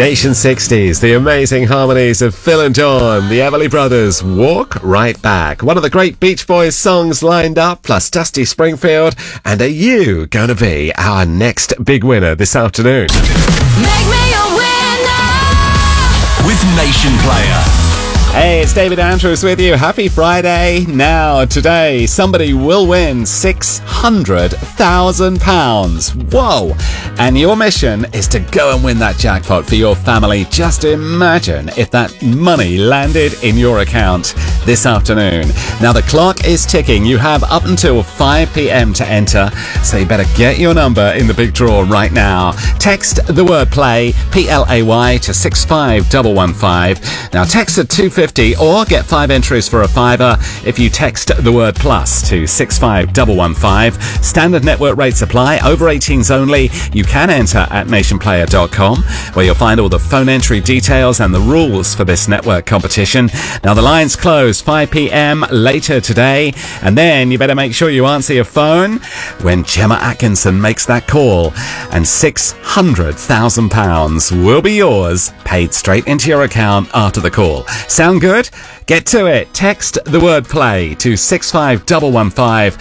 Nation 60s, the amazing harmonies of Phil and John, the Everly Brothers, Walk Right Back. One of the great Beach Boys songs lined up, plus Dusty Springfield. And are you going to be our next big winner this afternoon? Make me a winner with Nation Player. Hey, it's David Andrews with you. Happy Friday. Now, today, somebody will win £600,000. Whoa! And your mission is to go and win that jackpot for your family. Just imagine if that money landed in your account this afternoon. Now, the clock is ticking. You have up until 5 p.m. to enter, so you better get your number in the big draw right now. Text the word play, PLAY, to 65115. Now, text at 250 or get 5 entries for a fiver if you text the word plus to 65115. Standard network rates apply. Over 18s only. You can enter at nationplayer.com, where you'll find all the phone entry details and the rules for this network competition. Now, the lines close 5 p.m. later today, and then you better make sure you answer your phone when Gemma Atkinson makes that call, and £600,000 will be yours, paid straight into your account after the call. Sound good? Get to it. Text the word play to 65115